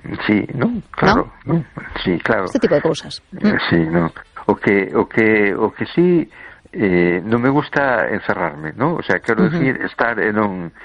Sí, ¿no? Claro, ¿no? Sí, claro. Este tipo de cosas. Sí, ¿no? O que sí, non me gusta encerrarme, ¿no? O sea, quero decir, estar e non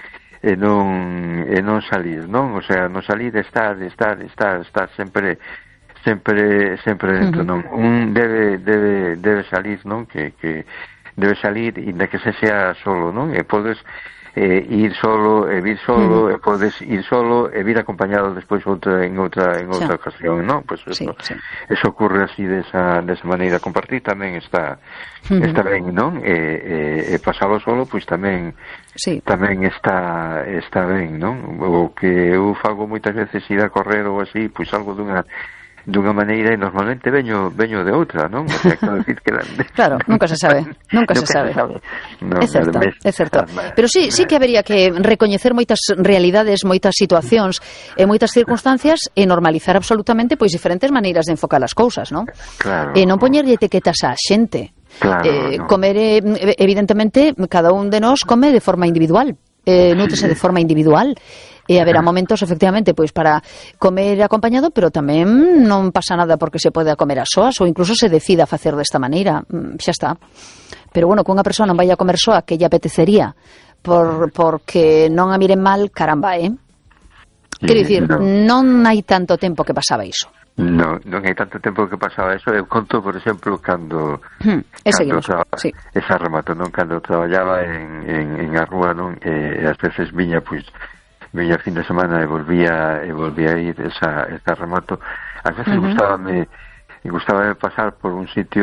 salir, ¿no? O sea, non salir, estar sempre dentro, non? Un debe salir, non? Que debe salir, inda que se sea solo, non? E podes ir solo, e vir solo, e podes ir solo e vir acompañado despois en outra ocasión, non? Pues eso ocurre así desa maneira. Compartir tamén está ben, non? E pasalo solo, pois tamén está ben, non? O que eu fago moitas veces ir a correr ou así, pois algo dunha maneira e normalmente veño de outra, non? O sea, quero decir que claro, nunca se sabe. No, é certo. Pero sí que habería que recoñecer moitas realidades, moitas situacións e moitas circunstancias e normalizar absolutamente pois diferentes maneiras de enfocar as cousas, non? Claro. E non poñerlle etiquetas á xente. Claro, comer, evidentemente, cada un de nós come de forma individual, nútrese de forma individual. E haberá momentos, efectivamente, pois para comer acompañado, pero tamén non pasa nada porque se pode comer a soas ou incluso se decida facer desta maneira, xa está. Pero bueno, que unha persoa non vai a comer soa que lle apetecería porque non a miren mal, caramba, Quero dicir, non hai tanto tempo que pasaba iso. Non hai tanto tempo que pasaba eso. Eu conto, por exemplo, cando esa remato, non? Cando traballaba en a rúa, non? E ás veces viña fin de semana e volvía a ir esa remato. Ás veces gustaba pasar por un sitio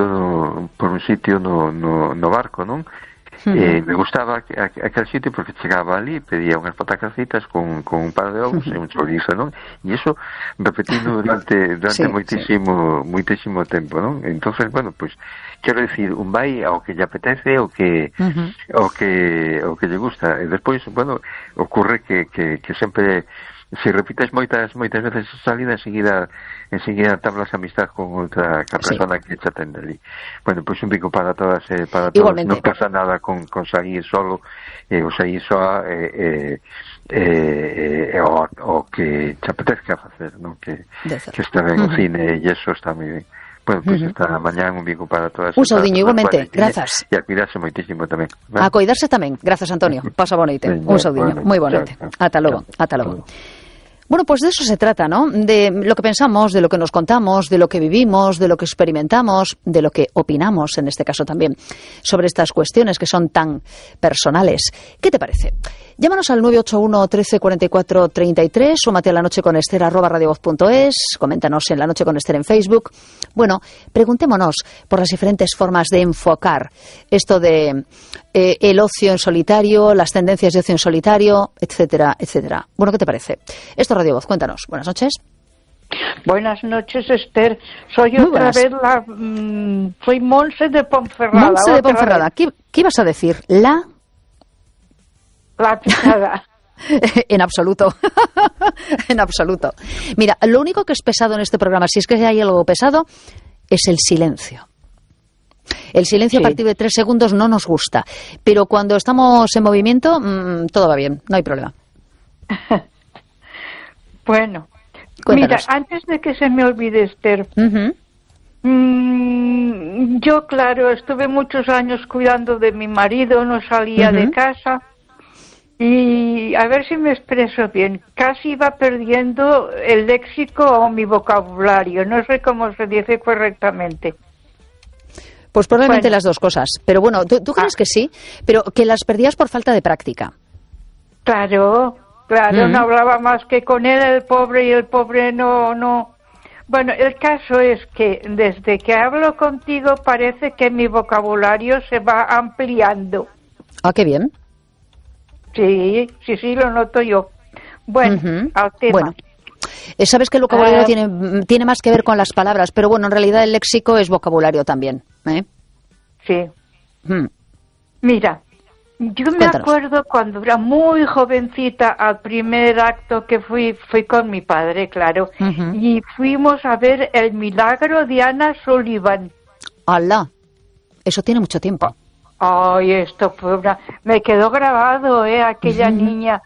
no barco, non? Me gustaba aquel sitio porque chegaba ali, pedía unhas patacacitas con un par de ovos e un chorizo, non? E iso repetindo durante moitísimo tempo, non? Entonces, bueno, pues quero decir, un vai ao que lle apetece, o que lle gusta, e despois, bueno, ocurre que sempre, se repites moitas veces esa salida, enseguida tablas amistad con outra persona que te atende ali. Bueno, pois un pico para todas e para todos. Igualmente. Non pasa nada con sair solo ou sair soa o que te apetezca facer, non? Que está ben o cine e eso está moi ben. Bueno, pois esta mañán un bico para todas. Un saudiño, igualmente, grazas. E a cuidarse moitísimo tamén. A cuidarse tamén, grazas Antonio. Pasa boneite, un saudiño, moi boneite. Ata logo. Bueno, pues de eso se trata, ¿no? De lo que pensamos, de lo que nos contamos, de lo que vivimos, de lo que experimentamos, de lo que opinamos, en este caso también, sobre estas cuestiones que son tan personales. ¿Qué te parece? Llámanos al 981 13 44 33, súmate a La Noche con Ester @radiovoz.es, coméntanos en La Noche con Ester en Facebook. Bueno, preguntémonos por las diferentes formas de enfocar esto de el ocio en solitario, las tendencias de ocio en solitario, etcétera, etcétera. Bueno, ¿qué te parece? Esto es Radio Voz, cuéntanos. Buenas noches. Buenas noches, Ester. Soy otra vez soy Monse de Ponferrada. Monse de Ponferrada. ¿Qué ibas a decir? La pesada. En absoluto. En absoluto. Mira, lo único que es pesado en este programa, si es que hay algo pesado, es el silencio. El silencio a partir de 3 segundos no nos gusta, pero cuando estamos en movimiento, todo va bien, no hay problema. Bueno, cuéntanos. Mira, antes de que se me olvide, Esther, yo, claro, estuve muchos años cuidando de mi marido, no salía de casa. Y a ver si me expreso bien, casi iba perdiendo el léxico o mi vocabulario, no sé cómo se dice correctamente. Pues probablemente las dos cosas, pero bueno, ¿tú crees que sí? Pero que las perdías por falta de práctica. Claro, no hablaba más que con él, el pobre, y el pobre no. Bueno, el caso es que desde que hablo contigo parece que mi vocabulario se va ampliando. Ah, qué bien. Sí, lo noto yo. Bueno, al tema. Bueno, sabes que el vocabulario tiene más que ver con las palabras, pero bueno, en realidad el léxico es vocabulario también. Sí. Mira, yo me acuerdo cuando era muy jovencita al primer acto que fui con mi padre, claro, y fuimos a ver El Milagro de Anna Sullivan. ¡Hala! Eso tiene mucho tiempo. Ay, esto fue me quedó grabado, aquella niña.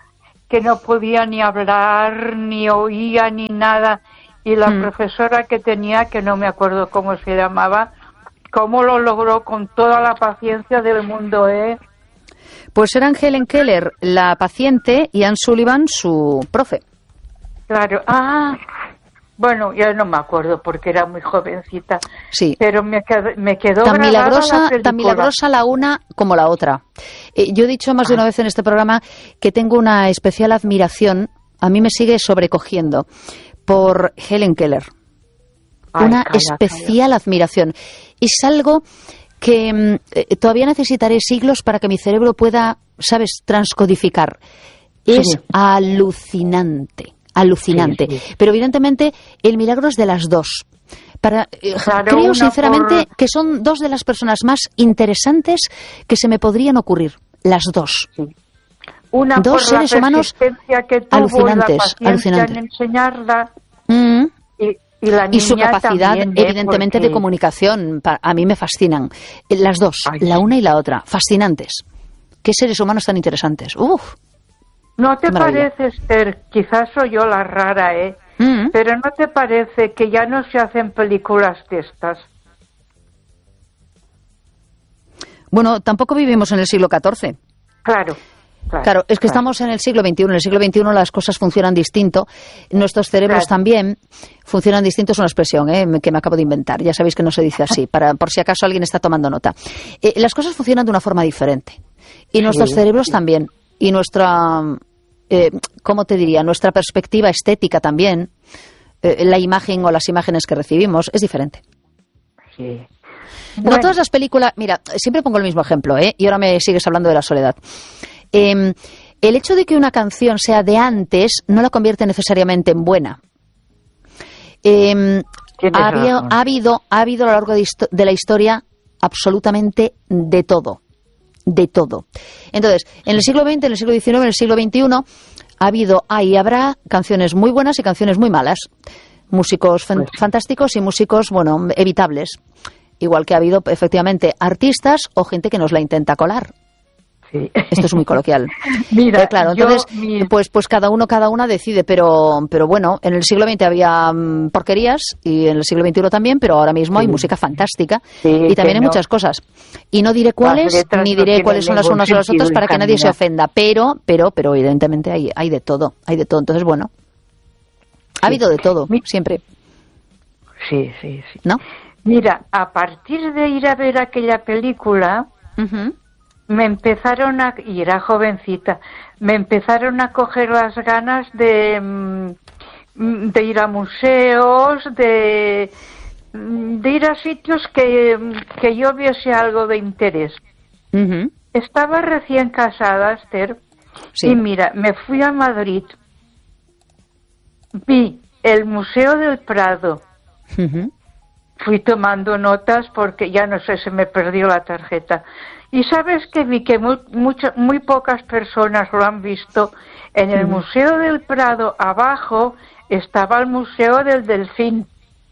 que no podía ni hablar, ni oía, ni nada. Y la profesora que tenía, que no me acuerdo cómo se llamaba, cómo lo logró con toda la paciencia del mundo, ¿eh? Pues eran Helen Keller, la paciente, y Anne Sullivan, su profe. Claro. Bueno, ya no me acuerdo porque era muy jovencita. Sí. Pero me quedó tan grabada tan milagrosa la una como la otra. Yo he dicho más de una vez en este programa que tengo una especial admiración, a mí me sigue sobrecogiendo, por Helen Keller. Especial admiración. Es algo que todavía necesitaré siglos para que mi cerebro pueda, ¿sabes?, transcodificar. Es alucinante. Sí. Pero evidentemente el milagro es de las dos. Creo sinceramente que son dos de las personas más interesantes que se me podrían ocurrir, las dos. Sí. Una dos por seres la humanos que tuvo alucinantes. En enseñarla. Y su capacidad, también, evidentemente, porque... de comunicación. A mí me fascinan. Las dos, la una y la otra, fascinantes. Qué seres humanos tan interesantes. Uf. ¿No te parece, Esther? Quizás soy yo la rara, ¿eh? Pero ¿no te parece que ya no se hacen películas de estas? Bueno, tampoco vivimos en el siglo XIV. Claro, es que estamos en el siglo XXI. En el siglo XXI las cosas funcionan distinto. Nuestros cerebros también funcionan distinto. Es una expresión que me acabo de inventar. Ya sabéis que no se dice así, por si acaso alguien está tomando nota. Las cosas funcionan de una forma diferente. Y nuestros cerebros también. Y nuestra... ¿cómo te diría? Nuestra perspectiva estética también, la imagen o las imágenes que recibimos, es diferente. Sí. No todas las películas... Mira, siempre pongo el mismo ejemplo, y ahora me sigues hablando de la soledad. El hecho de que una canción sea de antes no la convierte necesariamente en buena. Ha habido a lo largo de la historia absolutamente de todo. De todo. Entonces, en el siglo XX, en el siglo XIX, en el siglo XXI habrá canciones muy buenas y canciones muy malas. Músicos fantásticos y músicos, evitables. Igual que ha habido, efectivamente, artistas o gente que nos la intenta colar. Sí. Esto es muy coloquial. Mira, claro, entonces, pues cada una decide, pero bueno, en el siglo XX había porquerías y en el siglo XXI también, pero ahora mismo hay música fantástica y también hay muchas cosas. Y no diré cuáles, ni diré cuáles son las unas o las otras para que nadie se ofenda, pero evidentemente hay de todo, Entonces, bueno, ha habido de todo, siempre. Sí. ¿No? Mira, a partir de ir a ver aquella película... me empezaron y era jovencita, me empezaron a coger las ganas de ir a museos, de ir a sitios que yo viese algo de interés. Estaba recién casada, Esther, y mira, me fui a Madrid, vi el Museo del Prado, fui tomando notas porque ya no sé, se me perdió la tarjeta. Y sabes que vi que muy pocas personas lo han visto. En el Museo del Prado, abajo, estaba el Museo del Delfín.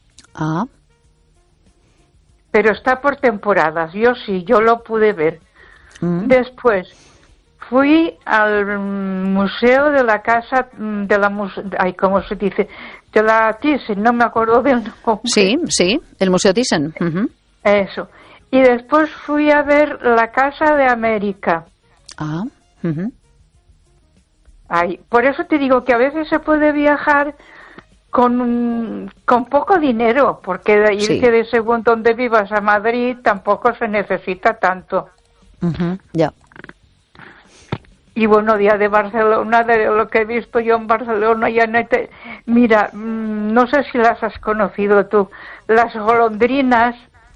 Pero está por temporadas. Yo lo pude ver. Después, fui al Museo de la Casa de la... ¿cómo se dice? De la Thyssen, no me acuerdo del nombre. Sí, el Museo Thyssen. Eso. Y después fui a ver la Casa de América. Por eso te digo que a veces se puede viajar con poco dinero, porque de irte de según donde vivas a Madrid tampoco se necesita tanto. Ya. Y bueno, día de Barcelona, de lo que he visto yo en Barcelona, mira, no sé si las has conocido tú, las golondrinas.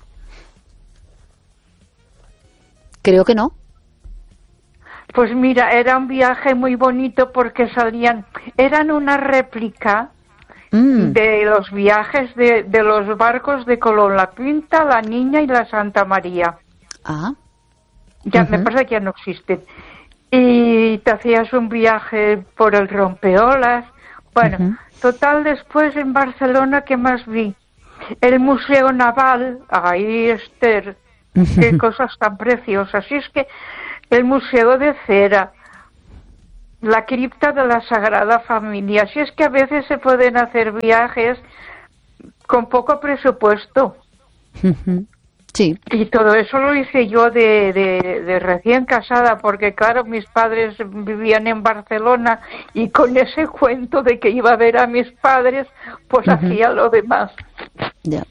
Creo que no. Pues mira, era un viaje muy bonito porque eran una réplica de los viajes de los barcos de Colón, la Pinta, la Niña y la Santa María. Ya me parece que ya no existen. Y te hacías un viaje por el rompeolas. Bueno, total, después en Barcelona, ¿qué más vi? El Museo Naval, Esther, qué cosas tan preciosas. Y es que el Museo de Cera, la cripta de la Sagrada Familia. Si es que a veces se pueden hacer viajes con poco presupuesto. Sí. Y todo eso lo hice yo de recién casada, porque claro, mis padres vivían en Barcelona y con ese cuento de que iba a ver a mis padres, pues hacía lo demás. Ya.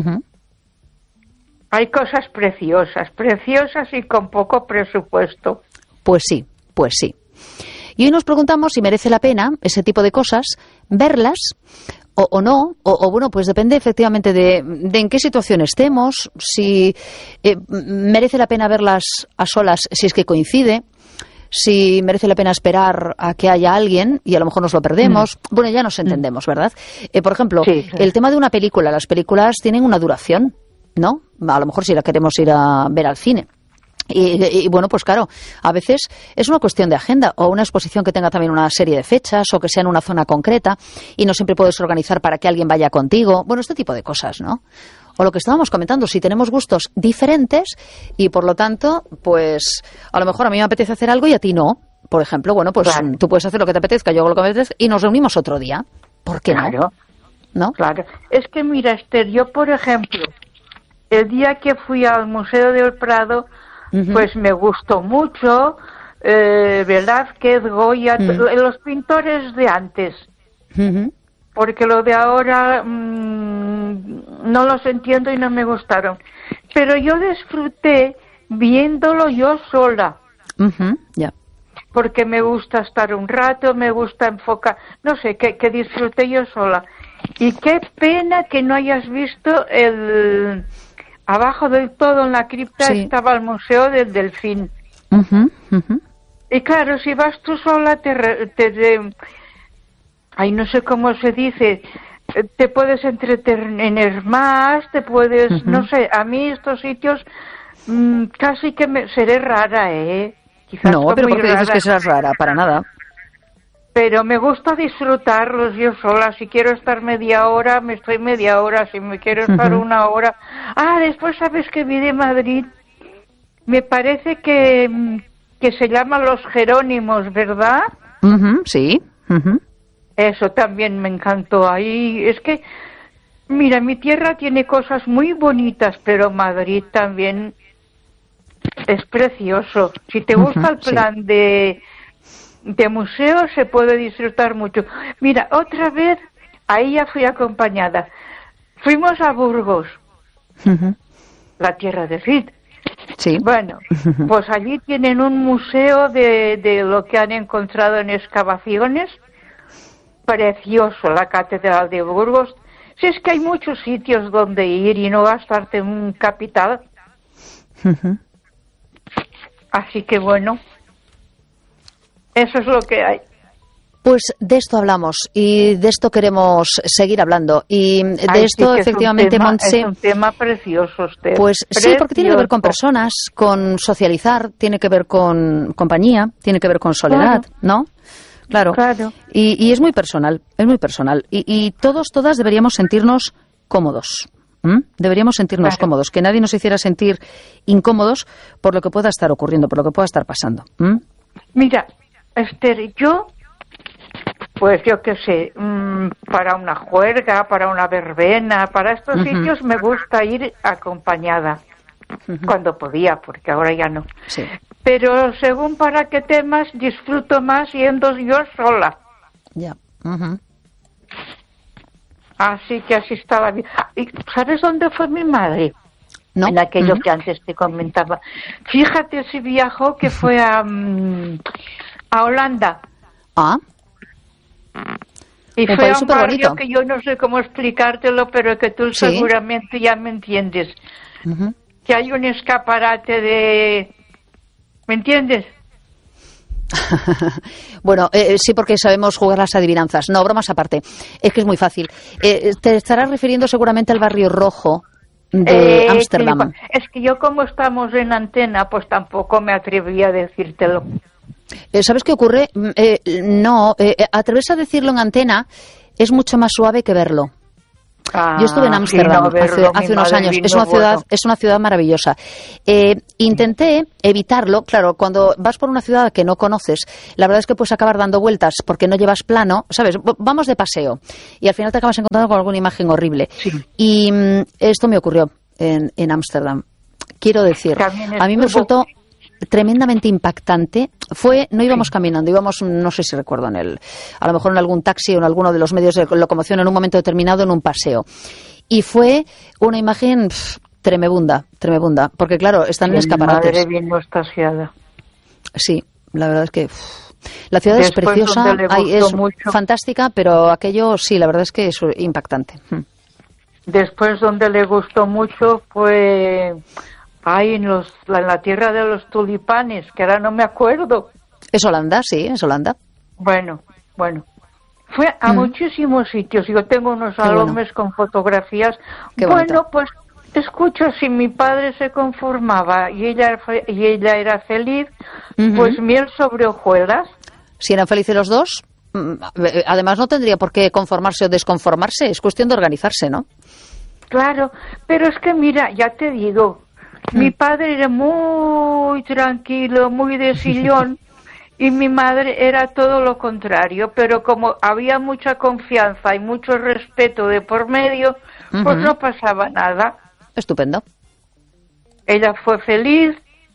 Hay cosas preciosas, preciosas y con poco presupuesto. Pues sí, pues sí. Y hoy nos preguntamos si merece la pena ese tipo de cosas, verlas o no, o bueno, pues depende efectivamente de en qué situación estemos, si merece la pena verlas a solas, si es que coincide, si merece la pena esperar a que haya alguien y a lo mejor nos lo perdemos. Bueno, ya nos entendemos, ¿verdad? Por ejemplo, sí. El tema de una película, las películas tienen una duración, ¿no? A lo mejor si la queremos ir a ver al cine. Y bueno, pues claro, a veces es una cuestión de agenda o una exposición que tenga también una serie de fechas o que sea en una zona concreta y no siempre puedes organizar para que alguien vaya contigo. Bueno, este tipo de cosas, ¿no? O lo que estábamos comentando, si tenemos gustos diferentes y por lo tanto, pues a lo mejor a mí me apetece hacer algo y a ti no. Por ejemplo, bueno, pues claro, tú puedes hacer lo que te apetezca, yo hago lo que me apetezca y nos reunimos otro día. ¿Por qué claro, no? Claro. Es que mira, Esther, yo por ejemplo, el día que fui al Museo del Prado, pues me gustó mucho Velázquez, Goya, los pintores de antes, porque lo de ahora no los entiendo y no me gustaron, pero yo disfruté viéndolo yo sola, porque me gusta estar un rato, me gusta enfocar, no sé, que disfruté yo sola. Y qué pena que no hayas visto abajo del todo en la cripta estaba el Museo del Delfín. Y claro, si vas tú sola, ay, no sé cómo se dice, te puedes entretener más, te puedes, no sé, a mí estos sitios casi que seré rara, Quizás no, pero ¿por qué dices que seas rara? Para nada. Pero me gusta disfrutarlos yo sola. Si quiero estar media hora, me estoy media hora. Si me quiero estar una hora... Ah, después sabes que vi de Madrid. Me parece que se llama Los Jerónimos, ¿verdad? Sí. Eso también me encantó. Ahí es que, mira, mi tierra tiene cosas muy bonitas, pero Madrid también es precioso. Si te gusta el plan de museo, se puede disfrutar mucho. Mira, otra vez, ahí ya fui acompañada. Fuimos a Burgos, la tierra de Cid. Sí. Bueno, pues allí tienen un museo de lo que han encontrado en excavaciones. Precioso, la Catedral de Burgos. Si es que hay muchos sitios donde ir y no gastarte un capital. Así que bueno, eso es lo que hay. Pues de esto hablamos y de esto queremos seguir hablando. Y de esto, efectivamente, Montse... Es un tema precioso, usted. Pues precioso. Sí, porque tiene que ver con personas, con socializar, tiene que ver con compañía, tiene que ver con soledad, ¿no? Claro. Y es muy personal, es muy personal. Y todas deberíamos sentirnos cómodos. Deberíamos sentirnos cómodos, que nadie nos hiciera sentir incómodos por lo que pueda estar ocurriendo, por lo que pueda estar pasando. Mira, Esther, pues yo qué sé, para una juerga, para una verbena, para estos sitios me gusta ir acompañada, cuando podía, porque ahora ya no. Sí. Pero según para qué temas, disfruto más yendo yo sola. Ya. Así que así estaba bien. ¿Y sabes dónde fue mi madre? No. En aquello que antes te comentaba. Fíjate si viajó, que fue a Holanda. Y fue a un barrio que yo no sé cómo explicártelo, pero que tú seguramente ya me entiendes. Que hay un escaparate de... ¿Me entiendes? Bueno, sí, porque sabemos jugar las adivinanzas. No, bromas aparte. Es que es muy fácil. Te estarás refiriendo seguramente al barrio rojo de Ámsterdam. Es que yo, como estamos en antena, pues tampoco me atreví a decírtelo. ¿Sabes qué ocurre? No, atreverse a decirlo en antena es mucho más suave que verlo. Yo estuve en Ámsterdam hace unos años. Es una ciudad maravillosa. Intenté evitarlo. Claro, cuando vas por una ciudad que no conoces, la verdad es que puedes acabar dando vueltas porque no llevas plano, ¿sabes? Vamos de paseo y al final te acabas encontrando con alguna imagen horrible. Sí. Y esto me ocurrió en Ámsterdam. Quiero decir, a mí me resultó tremendamente impactante. No íbamos caminando, íbamos, no sé si recuerdo, a lo mejor en algún taxi o en alguno de los medios de locomoción en un momento determinado en un paseo. Y fue una imagen tremebunda, porque claro, están en escaparates. Madre bien extasiada. Sí, la verdad es que la ciudad es preciosa, es fantástica, pero aquello sí, la verdad es que es impactante. Después donde le gustó mucho fue en la tierra de los tulipanes, que ahora no me acuerdo. Es Holanda, sí, es Holanda. Bueno. Fue a muchísimos sitios. Yo tengo unos álbumes con fotografías. Pues escucho, si mi padre se conformaba y ella era feliz, pues miel sobre hojuelas. Si eran felices los dos, además no tendría por qué conformarse o desconformarse, es cuestión de organizarse, ¿no? Claro, pero es que mira, ya te digo, mi padre era muy tranquilo, muy de sillón, y mi madre era todo lo contrario, pero como había mucha confianza y mucho respeto de por medio, pues no pasaba nada. Estupendo. Ella fue feliz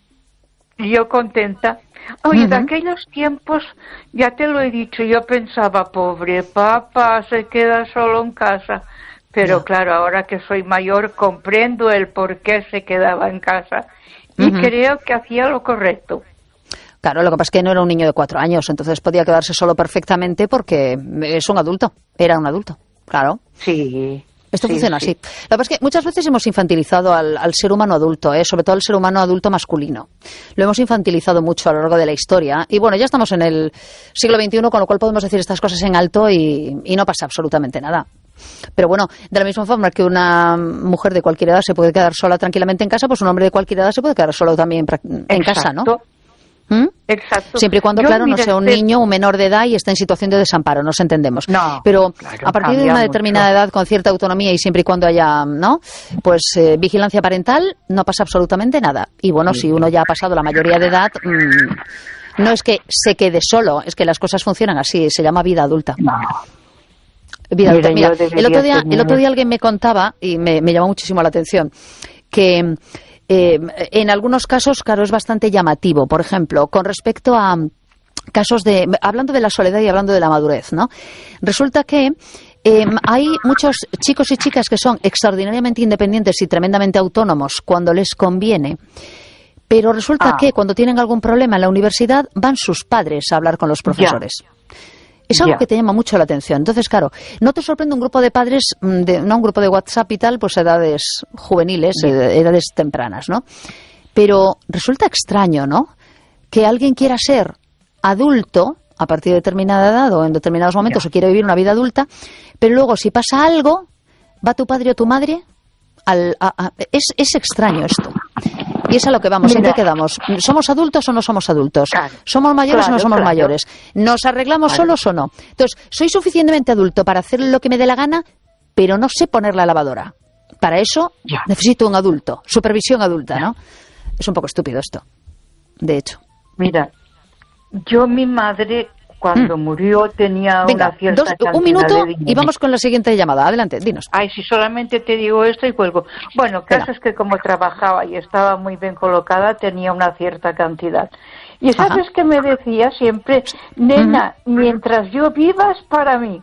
y yo contenta. Oye, de aquellos tiempos, ya te lo he dicho, yo pensaba, pobre papá, se queda solo en casa. Pero claro, ahora que soy mayor, comprendo el por qué se quedaba en casa. Y creo que hacía lo correcto. Claro, lo que pasa es que no era un niño de 4 años, entonces podía quedarse solo perfectamente porque es un adulto. Era un adulto, claro. Sí. Esto funciona así. Lo que pasa es que muchas veces hemos infantilizado al ser humano adulto, sobre todo al ser humano adulto masculino. Lo hemos infantilizado mucho a lo largo de la historia. Y bueno, ya estamos en el siglo XXI, con lo cual podemos decir estas cosas en alto y no pasa absolutamente nada. Pero bueno, de la misma forma que una mujer de cualquier edad se puede quedar sola tranquilamente en casa, pues un hombre de cualquier edad se puede quedar solo también en casa, ¿no? Exacto. Siempre y cuando, claro, no sea un niño, un menor de edad y esté en situación de desamparo, nos entendemos. No, pero a partir de una determinada edad, con cierta autonomía y siempre y cuando haya, ¿no? Pues vigilancia parental, no pasa absolutamente nada. Y bueno, si uno ya ha pasado la mayoría de edad, no es que se quede solo, es que las cosas funcionan así, se llama vida adulta. No. Mira, el otro día alguien me contaba, y me llamó muchísimo la atención, que en algunos casos, claro, es bastante llamativo. Por ejemplo, con respecto a casos hablando de la soledad y hablando de la madurez, ¿no? Resulta que hay muchos chicos y chicas que son extraordinariamente independientes y tremendamente autónomos cuando les conviene. Pero resulta que cuando tienen algún problema en la universidad van sus padres a hablar con los profesores. Es algo que te llama mucho la atención. Entonces, claro, no te sorprende un grupo de padres, no un grupo de WhatsApp y tal, pues edades juveniles, edades tempranas, ¿no? Pero resulta extraño, ¿no? Que alguien quiera ser adulto a partir de determinada edad o en determinados momentos o quiere vivir una vida adulta, pero luego si pasa algo, va tu padre o tu madre es extraño esto. Y es a lo que vamos, ¿en qué quedamos? ¿Somos adultos o no somos adultos? ¿Somos mayores o no somos mayores? ¿Nos arreglamos solos o no? Entonces, soy suficientemente adulto para hacer lo que me dé la gana, pero no sé poner la lavadora. Para eso necesito un adulto, supervisión adulta, ¿no? Es un poco estúpido esto, de hecho. Mira, mi madre, cuando murió, tenía una cierta cantidad un minuto de dinero. Y vamos con la siguiente llamada. Adelante, dinos. Ay, si solamente te digo esto y cuelgo. Bueno, el caso es que como trabajaba y estaba muy bien colocada, tenía una cierta cantidad. Y ¿sabes qué me decía siempre? Nena, mientras yo viva es para mí.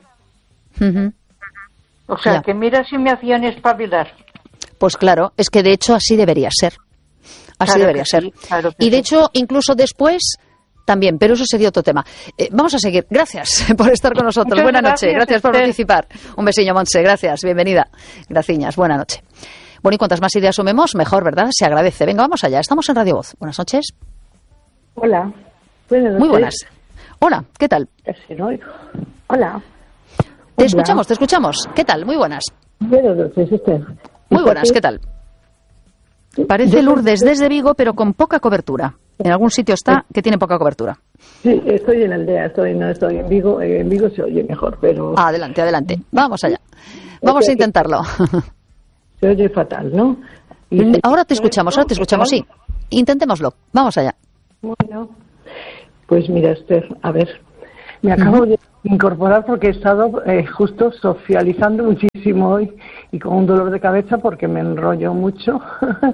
O sea, que mira si me hacían espabilar. Pues claro, es que de hecho así debería ser. Así debería ser. Claro y de hecho, incluso después también, pero eso sería otro tema. Vamos a seguir. Gracias por estar con nosotros. Buenas noches. Gracias por participar. Un besillo, Montse. Gracias. Bienvenida. Graciñas. Buenas noches. Bueno, y cuantas más ideas sumemos, mejor, ¿verdad? Se agradece. Venga, vamos allá. Estamos en Radio Voz. Buenas noches. Hola. Buenas noches. Muy buenas. Hola, ¿qué tal? Casi no oigo. Hola. Te escuchamos, te escuchamos. ¿Qué tal? Muy buenas. Buenas noches, Esther. Muy buenas, ¿qué tal? Parece Lourdes desde Vigo, pero con poca cobertura. En algún sitio está que tiene poca cobertura. Sí, estoy en la aldea, no estoy en Vigo. En Vigo se oye mejor, pero... Adelante, adelante. Vamos allá. Vamos a intentarlo. Se oye fatal, ¿no? Ahora te escuchamos, sí. Intentémoslo. Vamos allá. Bueno, pues mira, Esther, a ver, me acabo de incorporar porque he estado justo socializando muchísimo hoy y con un dolor de cabeza porque me enrollo mucho.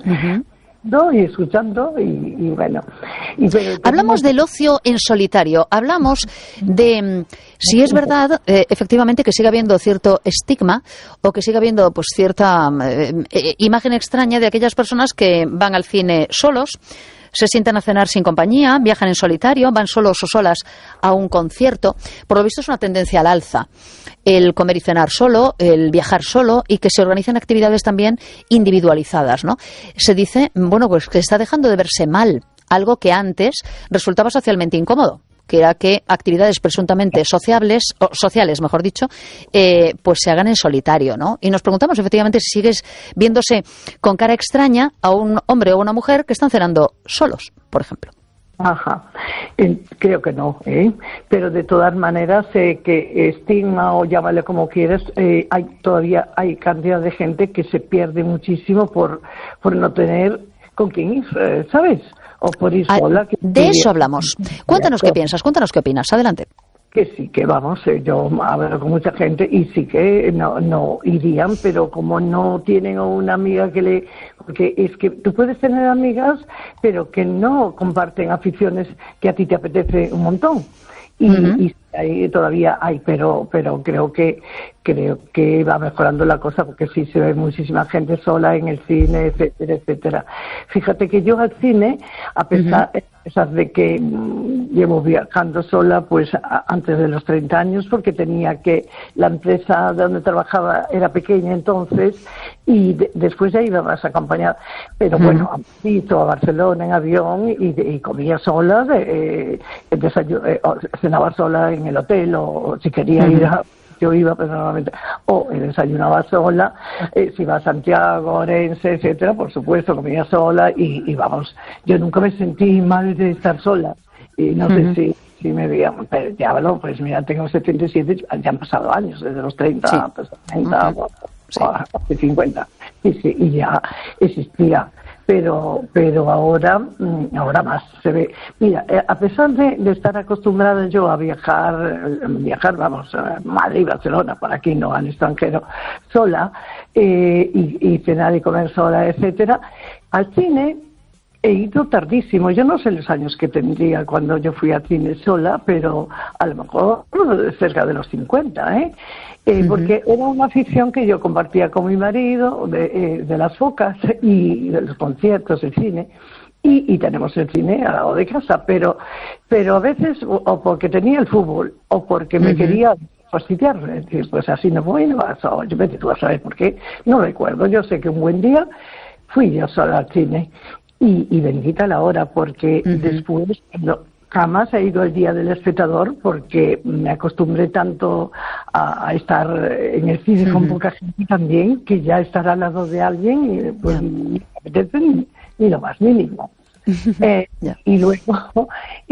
Y escuchando y bueno. Hablamos del ocio en solitario, hablamos de si es verdad efectivamente que sigue habiendo cierto estigma o que sigue habiendo pues cierta imagen extraña de aquellas personas que van al cine solos, se sientan a cenar sin compañía, viajan en solitario, van solos o solas a un concierto. Por lo visto es una tendencia al alza el comer y cenar solo, el viajar solo y que se organizan actividades también individualizadas, ¿no? Se dice, bueno, pues que está dejando de verse mal, algo que antes resultaba socialmente incómodo, que era que actividades presuntamente sociales, mejor dicho, pues se hagan en solitario, ¿no? Y nos preguntamos efectivamente si sigues viéndose con cara extraña a un hombre o una mujer que están cenando solos, por ejemplo. Ajá, creo que no, pero de todas maneras que estigma o llámale como quieras, todavía hay cantidad de gente que se pierde muchísimo por no tener con quién ir, ¿sabes? O por ir sola. De eso hablamos. Cuéntanos qué piensas, cuéntanos qué opinas. Adelante. Que sí, que vamos, yo hablo con mucha gente y sí que no irían, pero como no tienen una amiga porque es que tú puedes tener amigas, pero que no comparten aficiones que a ti te apetece un montón. Y todavía hay, pero creo que va mejorando la cosa porque sí se ve muchísima gente sola en el cine, etcétera, etcétera. Fíjate que yo al cine, a pesar de que llevo viajando sola pues antes de los 30 años porque la empresa donde trabajaba era pequeña entonces y después ya iba más acompañada, pero bueno, he ido a Barcelona en avión y comía sola, cenaba sola en el hotel o si quería ir yo iba personalmente, o desayunaba sola, si iba a Santiago, Orense, etcétera, por supuesto, comía sola y vamos, yo nunca me sentí mal de estar sola y no sé si me veían, pero ya hablo, pues mira, tengo 77, ya han pasado años, desde los 30, pues 30, hace 50, y ya existía. Pero ahora más se ve. Mira, a pesar de estar acostumbrada yo a viajar, vamos, a Madrid, Barcelona, por aquí no, al extranjero, sola, y cenar y comer sola, etcétera, al cine he ido tardísimo. Yo no sé los años que tendría cuando yo fui al cine sola, pero a lo mejor cerca de los 50, porque era una afición que yo compartía con mi marido de las focas y de los conciertos, el cine, y tenemos el cine al lado de casa, pero a veces o porque tenía el fútbol o porque me quería fastidiar, es decir, pues así no voy, no vas a, yo vete tú a saber por qué, no recuerdo, yo sé que un buen día fui yo sola al cine y bendita la hora, porque después jamás he ido al Día del Espectador porque me acostumbré tanto a estar en el cine con poca gente también, que ya estar al lado de alguien pues no me apetece ni lo más mínimo. Y luego,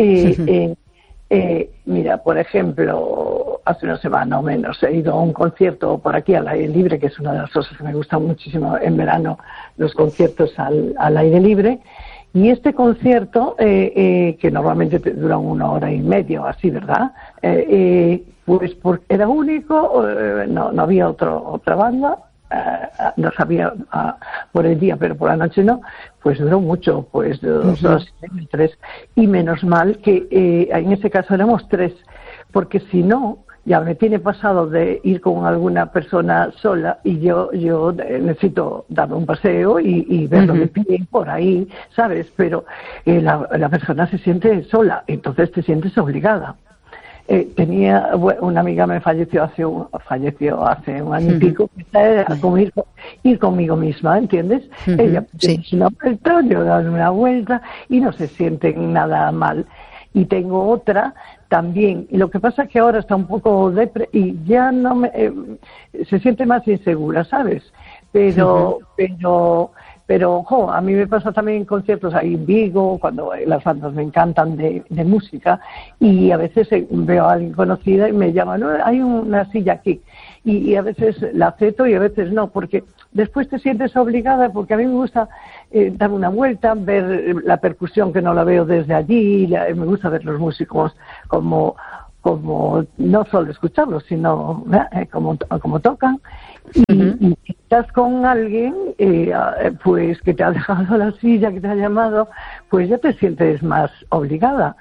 mira, por ejemplo, hace una semana o menos he ido a un concierto por aquí al aire libre, que es una de las cosas que me gustan muchísimo en verano, los conciertos al aire libre. Y este concierto, que normalmente duran 1 hora y media o así, ¿verdad? Pues porque era único, no había otra banda, no sabía por el día, pero por la noche no, pues duró mucho, pues 2 horas y media, 3. Y menos mal que en ese caso éramos 3, porque si no, ya me tiene pasado de ir con alguna persona sola y yo necesito darme un paseo y verlo de pie por ahí, ¿sabes? Pero la persona se siente sola, entonces te sientes obligada. Tenía una amiga, me falleció hace un año y pico, era como ir conmigo misma, ¿entiendes? Ella una vuelta, yo darme una vuelta y no se siente nada mal. Y tengo otra también, y lo que pasa es que ahora está un poco depre y ya no se siente más insegura, ¿sabes? Pero ojo, a mí me pasa también en conciertos ahí en Vigo, cuando las bandas me encantan de música, y a veces veo a alguien conocida y me llama, no, hay una silla aquí, y a veces la acepto y a veces no, porque después te sientes obligada, porque a mí me gusta dar una vuelta, ver la percusión que no la veo desde allí, me gusta ver los músicos como no solo escucharlos, sino como tocan. Y estás con alguien pues que te ha dejado la silla, que te ha llamado, pues ya te sientes más obligada.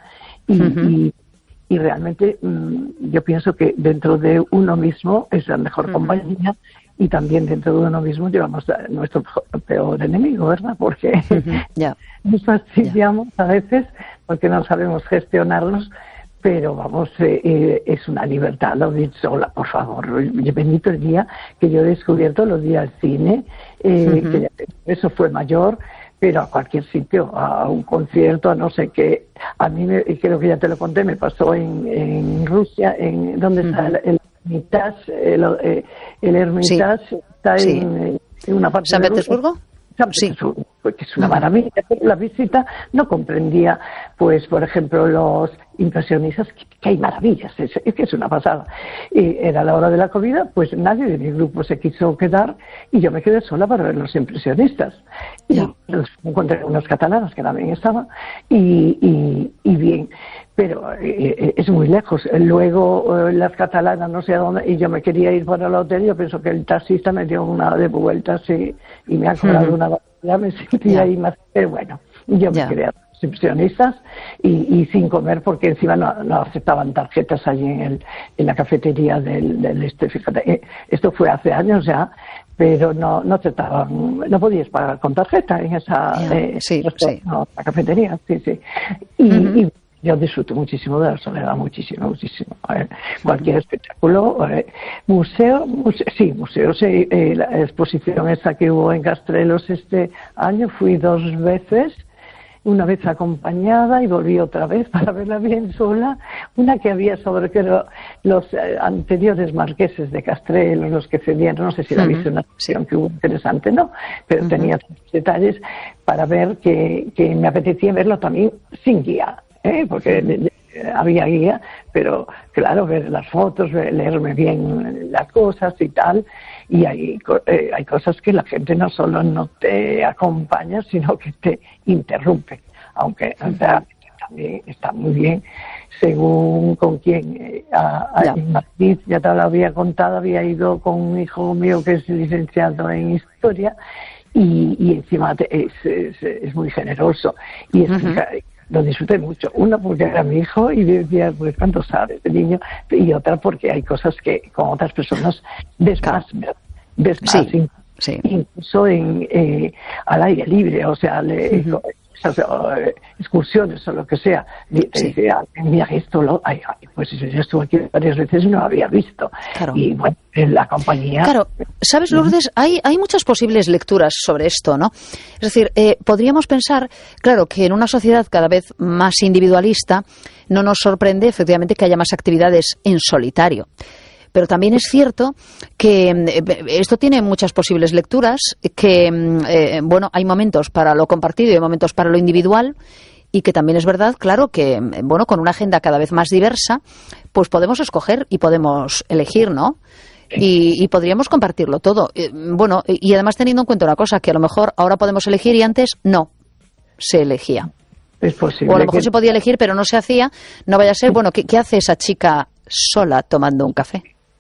Y realmente yo pienso que dentro de uno mismo es la mejor compañía, y también dentro de uno mismo llevamos nuestro peor enemigo, ¿verdad? Porque nos fastidiamos a veces porque no sabemos gestionarlos. Pero vamos, es una libertad, lo he dicho, por favor, bendito el día que yo he descubierto los días al cine, que eso fue mayor, pero a cualquier sitio, a un concierto, a no sé qué. A mí, creo que ya te lo conté, me pasó en Rusia, donde está el Hermitage, el Hermitage está en una parte ¿San Petersburgo? Sí, que es una maravilla. La visita no comprendía, pues, por ejemplo, los impresionistas, que hay maravillas, es que es una pasada. Y era la hora de la comida, pues nadie de mi grupo se quiso quedar y yo me quedé sola para ver los impresionistas. Y encontré unas catalanas que también estaban y bien, pero es muy lejos. Luego las catalanas no sé a dónde, y yo me quería ir para el hotel. Yo pienso que el taxista me dio una de vueltas y me ha cobrado una barbaridad, me sentía ahí más, pero bueno, yo me quedé a los impresionistas y sin comer, porque encima no aceptaban tarjetas allí en la cafetería del fíjate, esto fue hace años ya, pero no aceptaban, no podías pagar con tarjeta en esa la cafetería, y yo disfruto muchísimo de la soledad, muchísimo. Cualquier espectáculo, museo, la exposición esa que hubo en Castrelos este año, fui 2 veces, una vez acompañada y volví otra vez para verla bien sola, una que había sobre los anteriores marqueses de Castrelos, los que cedieron, no sé si la viste, una exposición que hubo interesante, ¿no? Pero tenía detalles para ver que me apetecía verlo también sin guía. Porque había guía, pero claro, ver las fotos, leerme bien las cosas y tal, y hay cosas que la gente no solo no te acompaña, sino que te interrumpe, aunque también está muy bien según con quién. En Madrid, ya te lo había contado, había ido con un hijo mío que es licenciado en Historia, y encima es muy generoso, y lo disfruté mucho. Una porque era mi hijo y decía, pues cuánto sabes de niño, y otra porque hay cosas que con otras personas ves más, incluso al aire libre, o sea, excursiones o lo que sea. Te dice, mira esto, pues yo estuve aquí varias veces y no lo había visto. Claro. Y bueno, en la compañía... Claro, ¿sabes, Lourdes? Hay muchas posibles lecturas sobre esto, ¿no? Es decir, podríamos pensar, claro, que en una sociedad cada vez más individualista no nos sorprende efectivamente que haya más actividades en solitario. Pero también es cierto que esto tiene muchas posibles lecturas, que hay momentos para lo compartido y hay momentos para lo individual, y que también es verdad, claro, que con una agenda cada vez más diversa, pues podemos escoger y podemos elegir, ¿no? Y podríamos compartirlo todo. Y además teniendo en cuenta una cosa, que a lo mejor ahora podemos elegir y antes no se elegía. Es posible. O a lo mejor se podía elegir pero no se hacía. No vaya a ser, ¿qué hace esa chica sola tomando un café?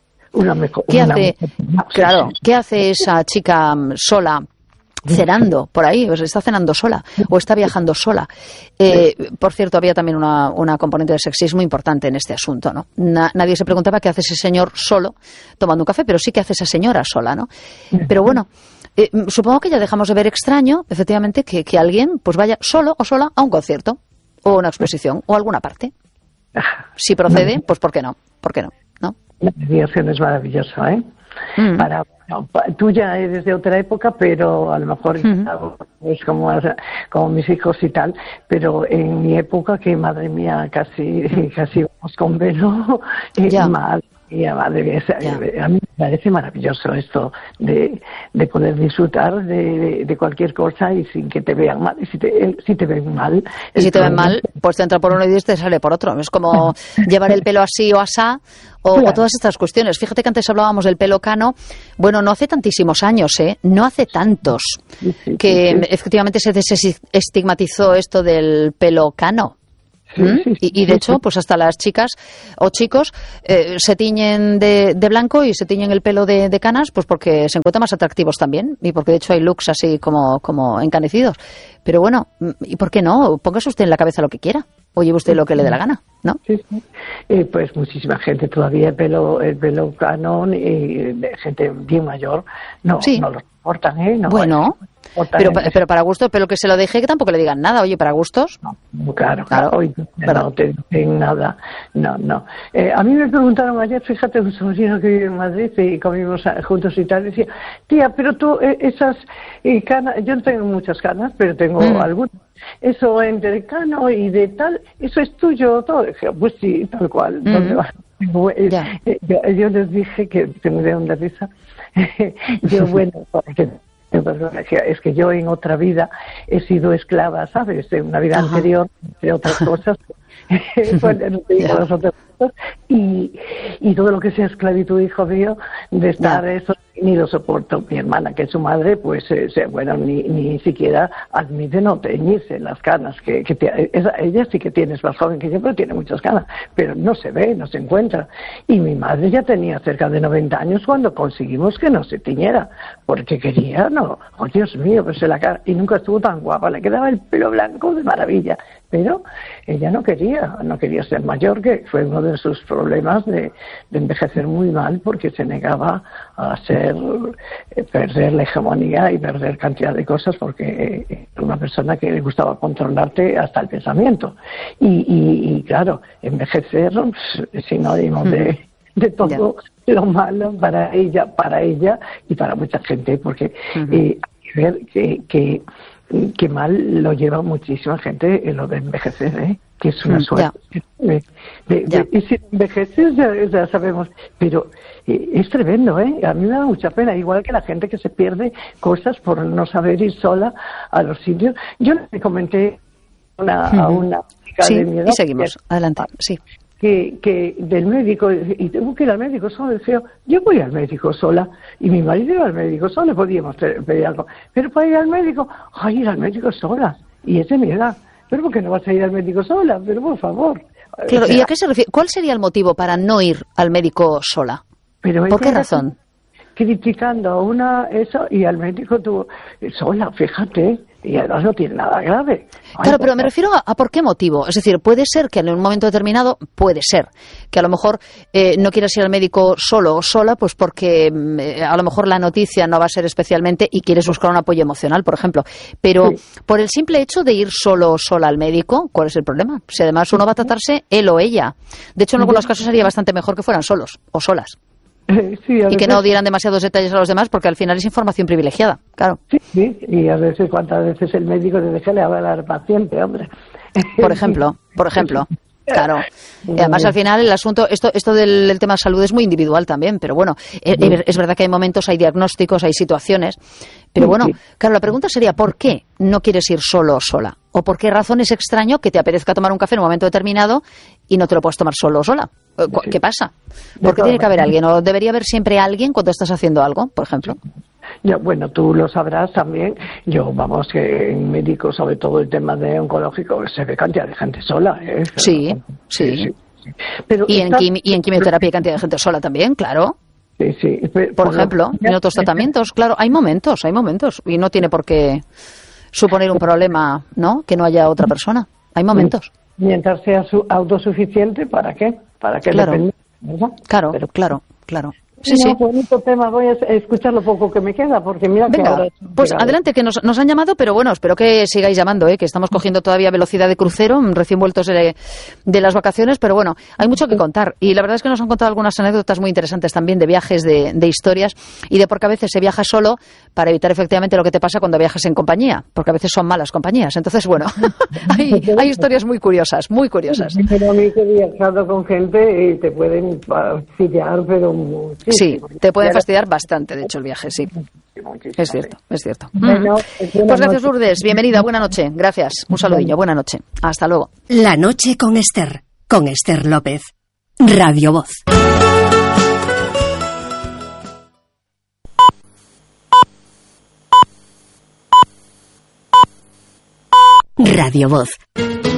¿Qué hace esa chica sola cenando por ahí? Pues está cenando sola o está viajando sola. Por cierto, había también una componente de sexismo importante en este asunto, ¿no? Nadie se preguntaba qué hace ese señor solo tomando un café, pero sí que hace esa señora sola, ¿no? Pero bueno, supongo que ya dejamos de ver extraño, efectivamente, que alguien pues vaya solo o sola a un concierto o una exposición o a alguna parte. Si procede, pues ¿por qué no? ¿Por qué no? ¿No? La mediación es maravillosa, ¿eh? Tú ya eres de otra época, pero a lo mejor es como mis hijos y tal, pero en mi época, que madre mía, casi vamos con velo, mal. mía, madre mía. A mí me parece maravilloso esto de poder disfrutar de cualquier cosa y sin que te vean mal. Y si te ven mal... Y si te ven mal, pues te entra por uno y te sale por otro. Es como llevar el pelo así o asá, o todas estas cuestiones. Fíjate que antes hablábamos del pelo cano. Bueno, no hace tantísimos años, no hace tantos, que efectivamente se desestigmatizó esto del pelo cano. Y de hecho, pues hasta las chicas o chicos se tiñen de blanco y se tiñen el pelo de canas, pues porque se encuentran más atractivos también, y porque de hecho hay looks así como encanecidos. Pero bueno, ¿y por qué no? Póngase usted en la cabeza lo que quiera, o lleve usted lo que le dé la gana, ¿no? Sí. Pues muchísima gente todavía el pelo canon, y gente bien mayor no lo soportan, No, bueno, pero para gustos, pero que se lo deje, que tampoco le digan nada. Oye, para gustos. No, claro. Hoy no te dicen nada. No. A mí me preguntaron ayer, fíjate, un sobrino que vive en Madrid y comimos juntos y tal, decía, tía, pero tú esas canas, yo no tengo muchas canas, pero tengo algunas. Eso entre cano y de tal, eso es tuyo todo. Dije, pues sí, tal cual. ¿Dónde va? Yo les dije que me dieron de risa. Yo, bueno, porque es que yo en otra vida he sido esclava, ¿sabes? En una vida anterior, de otras cosas. Bueno, no te digo las otras cosas. Y todo lo que sea esclavitud, hijo mío, de estar eso, ni lo soporto. Mi hermana, que es su madre, pues, bueno, ni siquiera admite no teñirse las canas. Ella sí que tiene, es más joven que yo, pero tiene muchas canas. Pero no se ve, no se encuentra. Y mi madre ya tenía cerca de 90 años cuando conseguimos que no se tiñera. Porque quería, oh Dios mío, pues la cara. Y nunca estuvo tan guapa, le quedaba el pelo blanco de maravilla. Pero ella no quería ser mayor, que fue uno de sus problemas de envejecer muy mal, porque se negaba a perder la hegemonía y perder cantidad de cosas, porque era una persona que le gustaba controlarte hasta el pensamiento. Y claro, envejecer es sinónimo de todo lo malo para ella y para mucha gente, porque hay que ver que mal lo lleva muchísima gente en lo de envejecer, que es una suerte. Y si envejeces ya sabemos, pero es tremendo, a mí me da mucha pena, igual que la gente que se pierde cosas por no saber ir sola a los sitios. Yo le comenté a una chica de mi edad, y seguimos, adelante, sí. Que del médico, y tengo que ir al médico solo, decía, yo voy al médico sola, y mi marido iba al médico solo, podíamos pedir algo, pero para ir al médico, ir al médico sola, y es de mi edad, pero ¿por qué no vas a ir al médico sola? Pero por favor. Claro, ¿y a qué se refiere? ¿Cuál sería el motivo para no ir al médico sola? ¿Por qué razón? Criticando eso, y al médico tú sola, fíjate, y además no tiene nada grave. Claro, pero me refiero a por qué motivo. Es decir, puede ser que en un momento determinado, puede ser que a lo mejor no quieras ir al médico solo o sola, pues porque a lo mejor la noticia no va a ser especialmente y quieres buscar un apoyo emocional, por ejemplo. Pero por el simple hecho de ir solo o sola al médico, ¿cuál es el problema? Si además uno va a tratarse él o ella. De hecho, en algunos casos sería bastante mejor que fueran solos o solas. Y que no dieran demasiados detalles a los demás, porque al final es información privilegiada, claro. Sí, y a veces, ¿cuántas veces el médico te deja hablar al paciente, hombre? Por ejemplo, claro. Y además, al final, el asunto, esto del tema de salud es muy individual también, pero bueno, es verdad que hay momentos, hay diagnósticos, hay situaciones, pero bueno, claro, la pregunta sería, ¿por qué no quieres ir solo o sola? ¿O por qué razón es extraño que te apetezca tomar un café en un momento determinado y no te lo puedes tomar solo o sola? ¿Qué pasa? ¿Por qué tiene que haber alguien? ¿O debería haber siempre alguien cuando estás haciendo algo, por ejemplo? Bueno, tú lo sabrás también. Vamos, que en médicos, sobre todo el tema de oncológico, se ve cantidad de gente sola. Sí. Pero y en quimioterapia hay cantidad de gente sola también, claro. Sí. Por ejemplo, en otros tratamientos, claro, hay momentos. Y no tiene por qué suponer un problema, ¿no? Que no haya otra persona. Hay momentos. Mientras sea autosuficiente, ¿para qué? ¿Para qué claro. depende? ¿Verdad? Claro. Sí, sí. Bonito tema, voy a escuchar lo poco que me queda, porque mira que ahora... Pues adelante, que nos han llamado, pero bueno, espero que sigáis llamando, que estamos cogiendo todavía velocidad de crucero, recién vueltos de las vacaciones, pero bueno, hay mucho que contar. Y la verdad es que nos han contado algunas anécdotas muy interesantes también de viajes, de historias, y de por qué a veces se viaja solo para evitar efectivamente lo que te pasa cuando viajas en compañía, porque a veces son malas compañías. Entonces, bueno, hay historias muy curiosas, muy curiosas. Pero a mí que he viajado con gente y te pueden fastidiar, pero muchísimo. Sí, te puede fastidiar bastante, de hecho, el viaje, sí. Es cierto, es cierto. Bueno, pues gracias, Lourdes. Bienvenida, buena noche. Gracias. Un saludillo, buena noche. Hasta luego. La noche con Esther López. Radio Voz. Radio Voz.